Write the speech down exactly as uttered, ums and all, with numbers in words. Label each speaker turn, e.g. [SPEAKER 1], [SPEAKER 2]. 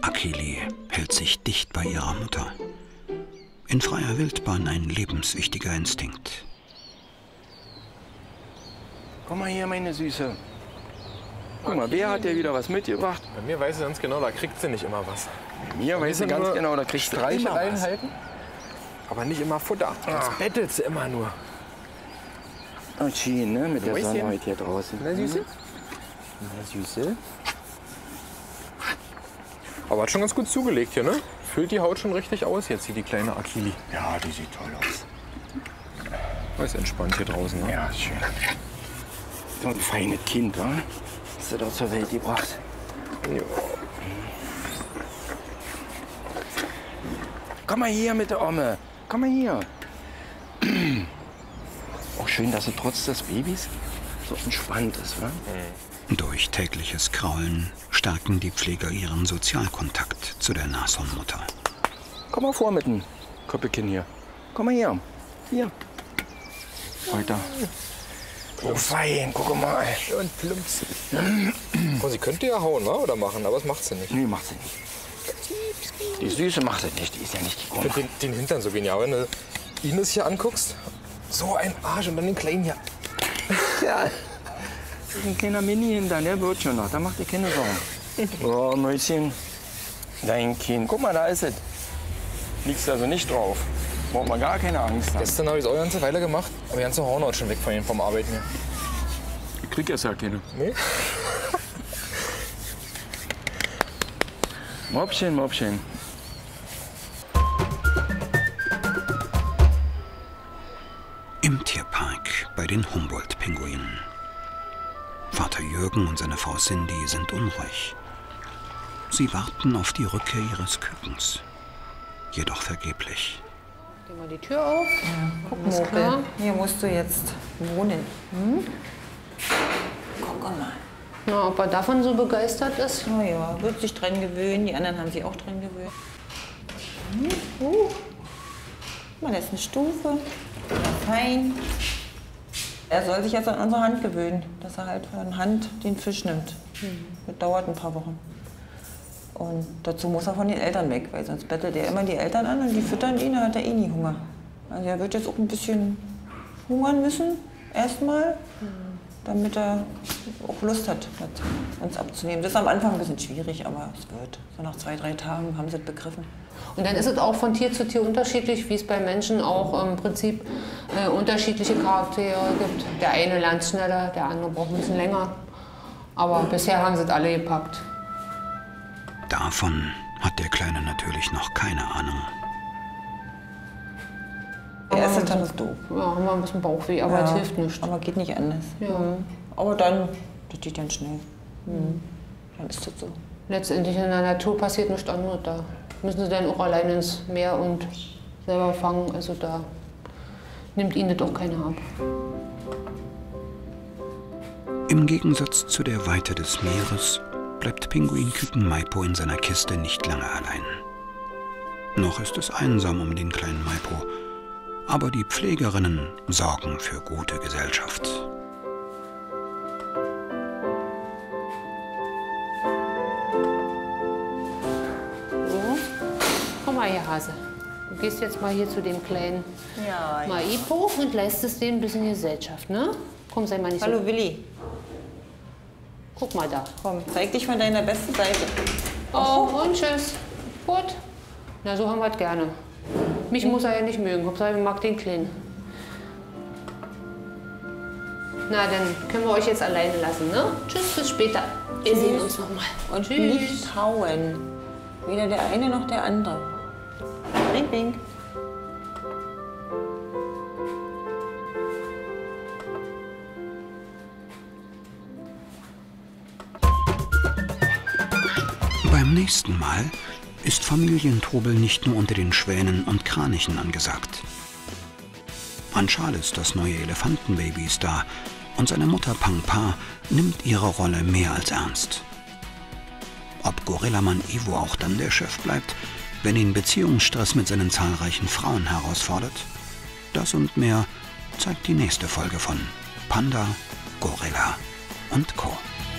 [SPEAKER 1] Akili hält sich dicht bei ihrer Mutter. In freier Wildbahn ein lebenswichtiger Instinkt.
[SPEAKER 2] Komm mal hier, meine Süße. Guck mal, wer hat dir wieder was mitgebracht?
[SPEAKER 3] Bei mir weiß sie ganz genau, da kriegt sie nicht immer was.
[SPEAKER 2] Bei mir weiß sie ganz genau, da kriegst du immer was.
[SPEAKER 3] Streicheleien halten, aber nicht immer Futter. Das
[SPEAKER 2] Ah.
[SPEAKER 3] bettelt sie immer nur.
[SPEAKER 2] Oh, schön, ne? Mit der
[SPEAKER 3] Mäuschen.
[SPEAKER 2] Sonne heute hier draußen.
[SPEAKER 3] Na, Süße?
[SPEAKER 2] Na, Süße.
[SPEAKER 3] Aber hat schon ganz gut zugelegt hier, ne? Füllt die Haut schon richtig aus jetzt hier, die kleine Akili.
[SPEAKER 2] Ja, die sieht toll aus.
[SPEAKER 3] Oh, ist entspannt hier draußen, ne?
[SPEAKER 2] Ja, schön. So ein feines Kind, wa? Hast du doch zur Welt gebracht.
[SPEAKER 3] Ja.
[SPEAKER 2] Komm mal hier mit der Omme. Komm mal hier. Auch schön, dass sie trotz des Babys so entspannt ist, wa?
[SPEAKER 1] Durch tägliches Kraulen stärken die Pfleger ihren Sozialkontakt zu der Nashornmutter.
[SPEAKER 2] Komm mal vor mit dem Köppelchen hier. Komm mal hier. Hier. Weiter. Oh, fein, guck mal.
[SPEAKER 3] Und plumps. Oh, sie könnte ja hauen, wa? Oder machen, aber das macht sie nicht.
[SPEAKER 2] Nee, macht sie nicht. Die Süße macht sie nicht, die ist ja nicht
[SPEAKER 3] Ich
[SPEAKER 2] gekommen.
[SPEAKER 3] finde den, den Hintern so genial, wenn du Ines hier anguckst. So ein Arsch und dann den kleinen hier.
[SPEAKER 2] Ja. Das ist ein kleiner Mini-Hintern, der wird schon noch. Da macht ihr keine Sorgen. Oh, Mäuschen. Dein Kind. Guck mal, da ist es. Liegst also nicht drauf. Braucht man gar keine Angst haben.
[SPEAKER 3] Gestern habe ich es auch eine ganze Weile gemacht, aber die ganze Hornhaut schon weg von ihm vom Arbeiten hier.
[SPEAKER 2] Ich krieg jetzt ja keine.
[SPEAKER 3] Nee?
[SPEAKER 2] Mopschen, Mopschen.
[SPEAKER 1] Im Tierpark bei den Humboldt-Pinguinen. Vater Jürgen und seine Frau Cindy sind unruhig. Sie warten auf die Rückkehr ihres Kükens. Jedoch vergeblich.
[SPEAKER 4] Geh mal die Tür auf.
[SPEAKER 5] Ja, guck
[SPEAKER 4] Alles
[SPEAKER 5] mal,
[SPEAKER 4] klar.
[SPEAKER 5] hier musst du jetzt wohnen. Hm? Guck mal.
[SPEAKER 4] Na, ob er davon so begeistert ist?
[SPEAKER 5] Oh ja, wird sich dran gewöhnen. Die anderen haben sich auch dran gewöhnt. Hm? Uh. Guck mal, das ist eine Stufe. Fein. Er soll sich jetzt an unsere Hand gewöhnen, dass er halt von Hand den Fisch nimmt. Das dauert ein paar Wochen. Und dazu muss er von den Eltern weg, weil sonst bettelt er immer die Eltern an und die füttern ihn, dann hat er eh nie Hunger. Also er wird jetzt auch ein bisschen hungern müssen, erstmal, damit er auch Lust hat, uns abzunehmen. Das ist am Anfang ein bisschen schwierig, aber es wird. So nach zwei, drei Tagen haben sie es begriffen.
[SPEAKER 4] Und dann ist es auch von Tier zu Tier unterschiedlich, wie es bei Menschen auch im Prinzip äh, unterschiedliche Charaktere gibt. Der eine lernt schneller, der andere braucht ein bisschen länger. Aber bisher haben sie es alle gepackt.
[SPEAKER 1] Davon hat der Kleine natürlich noch keine Ahnung.
[SPEAKER 5] Der erste Tag ist doof.
[SPEAKER 4] Ja, haben wir ein bisschen Bauchweh, aber es
[SPEAKER 5] Ja,
[SPEAKER 4] hilft nicht.
[SPEAKER 5] Aber geht nicht anders.
[SPEAKER 4] Ja.
[SPEAKER 5] Mhm. Aber dann, das geht dann schnell. Mhm. Dann ist das so.
[SPEAKER 4] Letztendlich in der Natur passiert nichts anderes. Da müssen sie dann auch allein ins Meer und selber fangen. Also da nimmt ihnen das auch keiner ab.
[SPEAKER 1] Im Gegensatz zu der Weite des Meeres bleibt Pinguinküken Maipo in seiner Kiste nicht lange allein. Noch ist es einsam um den kleinen Maipo, aber die Pflegerinnen sorgen für gute Gesellschaft.
[SPEAKER 4] So. Komm mal hier, Hase. Du gehst jetzt mal hier zu dem kleinen
[SPEAKER 5] Ja,
[SPEAKER 4] Maipo und leistest denen ein bisschen Gesellschaft, ne? Komm, sei mal nicht
[SPEAKER 5] Hallo
[SPEAKER 4] so.
[SPEAKER 5] Willi,
[SPEAKER 4] Guck mal da.
[SPEAKER 5] komm, zeig dich von deiner besten Seite.
[SPEAKER 4] Oh, und tschüss. Gut. Na, so haben wir es gerne. Mich muss er ja nicht mögen. Hauptsache, ich mag den Kleinen. Na, dann können wir euch jetzt alleine lassen, ne? Tschüss, bis später. Wir sehen uns noch mal.
[SPEAKER 5] Und
[SPEAKER 4] Tschüss.
[SPEAKER 5] nicht hauen. Weder der eine noch der andere. Bing, bing.
[SPEAKER 1] Beim nächsten Mal ist Familientrubel nicht nur unter den Schwänen und Kranichen angesagt. Anschal ist das neue Elefantenbaby-Star und seine Mutter Pang Pa nimmt ihre Rolle mehr als ernst. Ob Gorillamann Ivo auch dann der Chef bleibt, wenn ihn Beziehungsstress mit seinen zahlreichen Frauen herausfordert? Das und mehr zeigt die nächste Folge von Panda, Gorilla und Co.